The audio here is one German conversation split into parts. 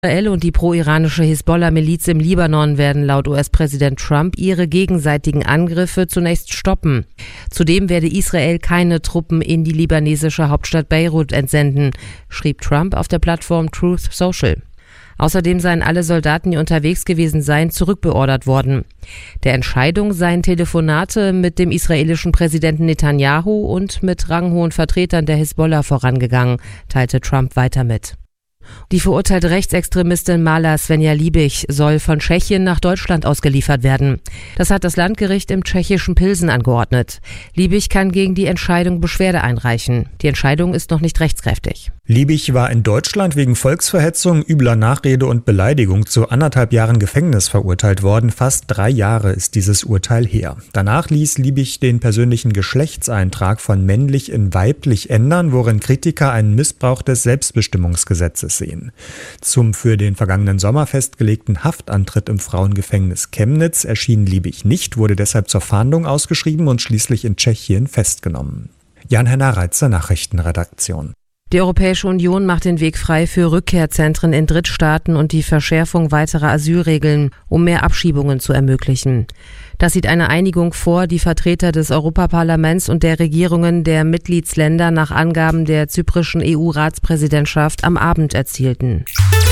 Israel und die pro-iranische Hisbollah-Miliz im Libanon werden laut US-Präsident Trump ihre gegenseitigen Angriffe zunächst stoppen. Zudem werde Israel keine Truppen in die libanesische Hauptstadt Beirut entsenden, schrieb Trump auf der Plattform Truth Social. Außerdem seien alle Soldaten, die unterwegs gewesen seien, zurückbeordert worden. Der Entscheidung seien Telefonate mit dem israelischen Präsidenten Netanyahu und mit ranghohen Vertretern der Hisbollah vorangegangen, teilte Trump weiter mit. Die verurteilte Rechtsextremistin Mala Svenja Liebig soll von Tschechien nach Deutschland ausgeliefert werden. Das hat das Landgericht im tschechischen Pilsen angeordnet. Liebig kann gegen die Entscheidung Beschwerde einreichen. Die Entscheidung ist noch nicht rechtskräftig. Liebig war in Deutschland wegen Volksverhetzung, übler Nachrede und Beleidigung zu 1,5 Jahren Gefängnis verurteilt worden. Fast 3 Jahre ist dieses Urteil her. Danach ließ Liebig den persönlichen Geschlechtseintrag von männlich in weiblich ändern, worin Kritiker einen Missbrauch des Selbstbestimmungsgesetzes sehen. Zum für den vergangenen Sommer festgelegten Haftantritt im Frauengefängnis Chemnitz erschien Liebig nicht, wurde deshalb zur Fahndung ausgeschrieben und schließlich in Tschechien festgenommen. Jan-Henner Reitzer, Nachrichtenredaktion. Die Europäische Union macht den Weg frei für Rückkehrzentren in Drittstaaten und die Verschärfung weiterer Asylregeln, um mehr Abschiebungen zu ermöglichen. Das sieht eine Einigung vor, die Vertreter des Europaparlaments und der Regierungen der Mitgliedsländer nach Angaben der zyprischen EU-Ratspräsidentschaft am Abend erzielten.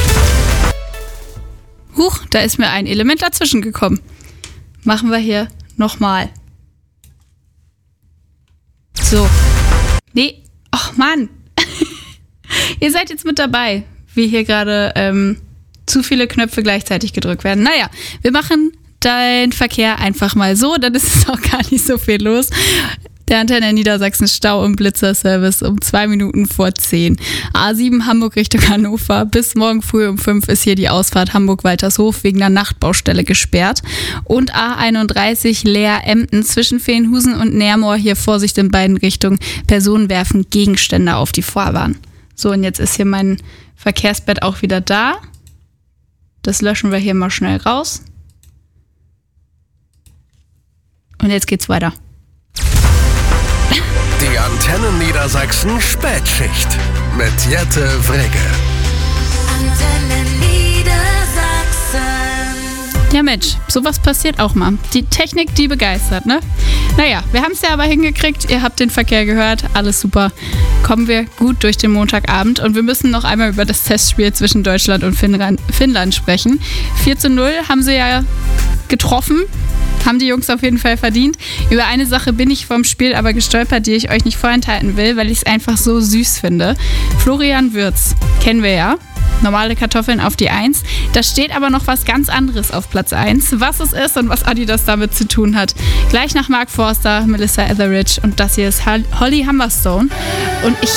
Huch, da ist mir ein Element dazwischen gekommen. Machen wir hier nochmal. So. Nee, ach Mann. Ihr seid jetzt mit dabei, wie hier gerade zu viele Knöpfe gleichzeitig gedrückt werden. Naja, wir machen den Verkehr einfach mal so, dann ist es auch gar nicht so viel los. Der Antenne Niedersachsen Stau- und Blitzerservice um 2 Minuten vor 10. A7 Hamburg Richtung Hannover. Bis morgen früh um 5 ist hier die Ausfahrt Hamburg-Waltershof wegen einer Nachtbaustelle gesperrt. Und A31 Leer-Emden zwischen Feenhusen und Nermoor. Hier Vorsicht in beiden Richtungen. Personen werfen Gegenstände auf die Fahrbahn. So, und jetzt ist hier mein Verkehrsbett auch wieder da. Das löschen wir hier mal schnell raus. Und jetzt geht's weiter. Die Antenne Niedersachsen Spätschicht mit Jette Wrege. Antenne Niedersachsen. Ja Mensch, sowas passiert auch mal. Die Technik, die begeistert, ne? Naja, wir haben es ja aber hingekriegt. Ihr habt den Verkehr gehört. Alles super. Kommen wir gut durch den Montagabend. Und wir müssen noch einmal über das Testspiel zwischen Deutschland und Finnland sprechen. 4:0 haben sie ja getroffen. Haben die Jungs auf jeden Fall verdient. Über eine Sache bin ich vom Spiel aber gestolpert, die ich euch nicht vorenthalten will, weil ich es einfach so süß finde. Florian Wirtz, kennen wir ja. Normale Kartoffeln auf die 1. Da steht aber noch was ganz anderes auf Platz 1. Was es ist und was Adidas damit zu tun hat. Gleich nach Mark Forster, Melissa Etheridge und das hier ist Holly Humberstone. Und ich